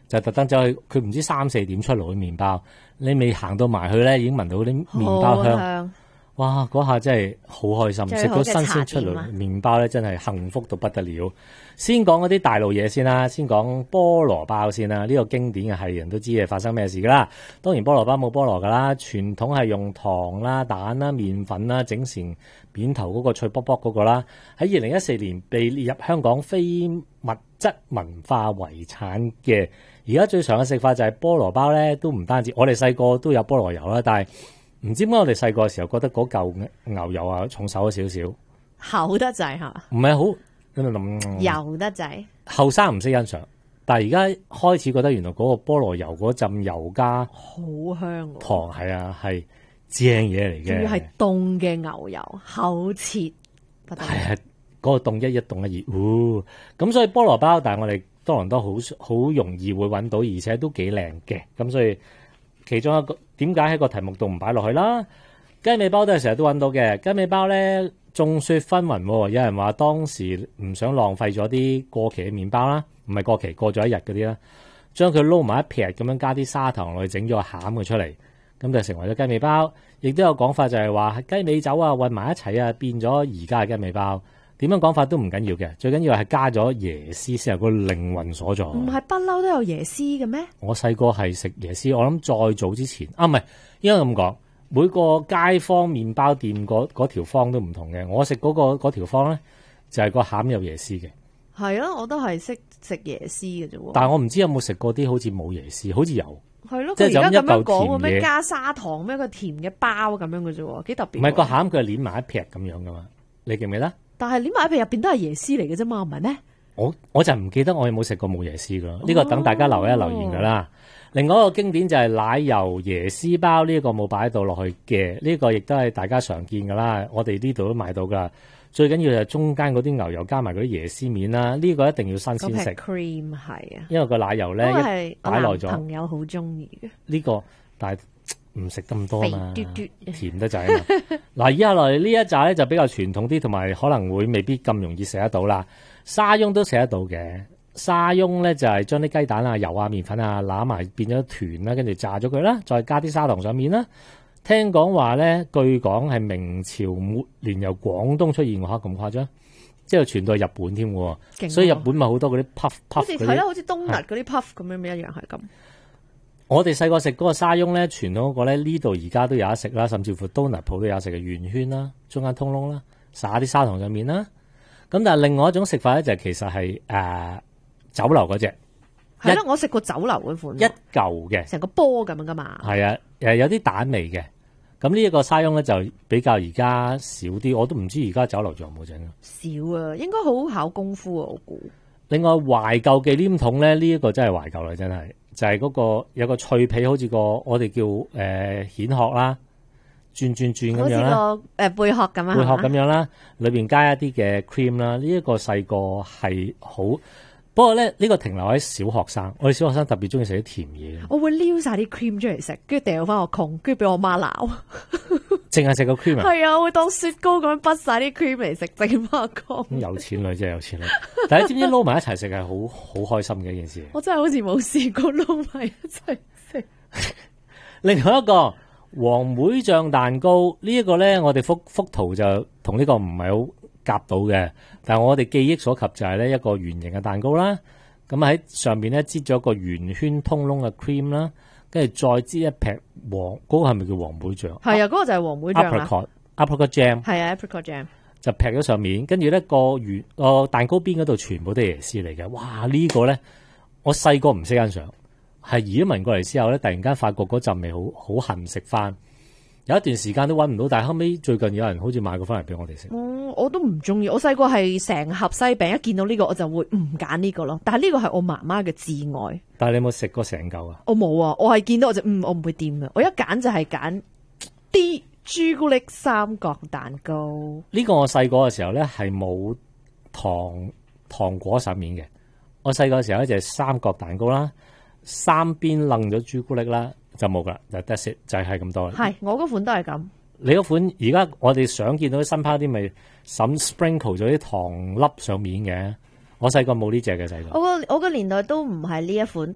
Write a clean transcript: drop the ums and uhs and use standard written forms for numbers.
就特登走去，佢唔知3-4點出爐嘅麵包，你未行到埋去咧，已經聞到啲麵包香。哇！嗰下真係好開心，食到新鮮出爐麵包咧，真係幸福到不得了。先講嗰啲大路嘢先啦，先講菠蘿包先啦。呢個經典嘅係人都知係發生咩事噶啦。當然菠蘿包冇菠蘿噶啦，傳統係用糖啦、蛋啦、麵粉啦整成扁頭嗰個脆卜卜嗰個啦。喺2014年被列入香港非物質文化遺產嘅。而家最常嘅食法就係菠蘿包咧，都唔單止我哋細個都有菠蘿油啦，但係唔知點解我哋細個嘅時候覺得嗰嚿牛油啊重手咗少少， 厚得滯係嘛？ 唔係好油得滯。 後生唔識欣賞，但係而家開始覺得原來嗰個菠蘿油嗰陣油加好香喎， 糖係啊係正嘢嚟嘅， 仲要係凍嘅牛油厚切，係啊嗰個凍一凍一熱，咁所以菠蘿包，但係我哋多倫多好容易會揾到，而且都幾靚嘅，咁所以其中一個點解喺個題目度唔擺落去啦？雞尾包都係成日都揾到嘅，雞尾包咧眾說紛紜，有人話當時唔想浪費咗啲過期嘅麵包啦，唔係過期過咗一日嗰啲啦，將佢撈埋一撇咁樣加啲砂糖落去整咗個餡佢出嚟，咁就成為咗雞尾包。亦都有講法就係話雞尾酒啊混埋一齊啊變咗而家嘅雞尾包。點樣講法都唔緊要嘅，最緊要係加咗椰絲先係個靈魂所在。 唔係不嬲都有椰絲嘅咩？ 我細個係食椰絲，我諗再早之前唔係應該咁講。每個街坊麵包店嗰條方都唔同嘅，我食嗰條方咧就係個餡有椰絲嘅。 係啊，我都係識食椰絲嘅啫。 但係我唔知有冇食過啲好似冇椰絲，好似有。 係咯， 即係佢而家咁樣就咁一嚿講甜嘢咩加砂糖咩個甜嘅包咁樣嘅啫，幾特別。 唔係個餡佢係攣埋一劈咁樣噶嘛？你記唔記得？ 但係攣埋一劈入邊都係椰絲嚟嘅啫嘛，唔係咩？ 我就唔記得我有冇食過冇椰絲噶。呢個等大家留言噶啦。另外一個經典就係奶油椰絲包，呢個冇擺到落去嘅，呢個亦都係大家常見噶啦。我哋呢度都買到噶。最緊要就係中間嗰啲牛油加埋嗰啲椰絲面啦，呢個一定要新鮮食。 cream 係啊， 因為個奶油咧擺耐咗， 朋友好中意嘅呢個，但係唔食得咁多嘛， 肥嘟嘟甜得滯嘛。嗱，以下落嚟呢一紮咧就比較傳統啲，同埋可能會未必咁容易食得到啦。沙翁都食得到嘅。沙翁咧就係將啲雞蛋啊、油啊、麵粉啊揦埋變咗團啦，跟住炸咗佢啦，再加啲砂糖上面啦。聽講話咧，據講係明朝末年由廣東出現喎，咁誇張，之後傳到去日本添喎，所以日本咪好多嗰啲 puff 好似係啦，好似冬日嗰啲 puff 咁樣一樣係咁。 我哋細個食嗰個沙翁咧，傳統嗰個咧呢度而家都有得食啦，甚至乎 donut 鋪都有食嘅圓圈啦，中間通窿啦，撒啲砂糖上面啦。咁但係另外一種食法咧就係其實係酒樓嗰隻， 係咯，我食過酒樓嗰款， 一嚿嘅， 成個波咁樣噶嘛。 係啊，有啲蛋味嘅。咁呢一個沙翁咧就比較而家少啲，我都唔知而家酒樓仲有冇整。 少啊，應該好考功夫啊，我估。 另外懷舊忌廉筒咧，呢一個真係懷舊啦，真係就係嗰個有個脆皮，好似個我哋叫蜆殼啦，轉咁樣啦， 好似個貝殼咁啊， 貝殼咁樣啦，裏邊加一啲嘅 cream 啦，呢一個細個係好。不過咧，呢個停留喺小學生，我哋小學生特別中意食啲甜嘢。 我會撩晒啲 cream 出嚟食，跟住掉翻個窮，跟住俾我媽鬧。 淨係食個 cream 啊？ 係啊，我會當雪糕咁樣滗晒啲 cream 嚟食，整翻個窮。 有錢女真係有錢女，但係知唔知撈埋一齊食係好開心嘅一件事？ 我真係好似冇試過撈埋一齊食。 另外一個黃莓醬蛋糕，呢一個咧，我哋幅圖就同呢個唔係好夾到嘅，但係我哋記憶所及就係咧一個圓形嘅蛋糕啦，咁喺上面咧擠咗個圓圈通窿嘅 cream 啦，跟住再擠一劈嗰個係咪叫黃莓醬？ 係啊，嗰個就係黃莓醬啦。 apricot jam 係啊 apricot jam 就劈咗上面，跟住咧個蛋糕邊嗰度全部都係椰絲嚟嘅。哇！呢個咧我細個唔識欣賞，係移咗民過嚟之後咧，突然間發覺嗰陣味好恨食翻。有一段時間都揾唔到，但係後尾最近有人好似買過翻嚟俾我哋食。 我都唔中意。我細個係成盒西餅，一見到呢個我就會唔揀呢個咯。但係呢個係我媽媽嘅至愛。 但係你有冇食過成嚿啊？ 我冇啊，我係見到我就我唔會掂嘅。我一揀就係揀啲朱古力三角蛋糕。 呢個我細個嘅時候咧係冇糖果上面嘅。我細個嘅時候咧就係三角蛋糕啦，三邊擸咗朱古力啦。就冇噶啦，就 that's it，就係咁多。 係我嗰款都係咁。 你嗰款而家我哋想見到啲新派啲咪滲 sprinkle 咗啲糖粒上面嘅。我細個冇呢隻嘅細個。 我個年代都唔係呢一款，